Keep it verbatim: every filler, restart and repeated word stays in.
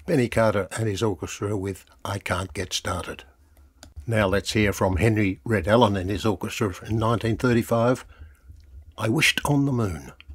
Benny Carter and his orchestra with I Can't Get Started. Now let's hear from Henry Red Allen and his orchestra in nineteen thirty-five, I Wished on the Moon.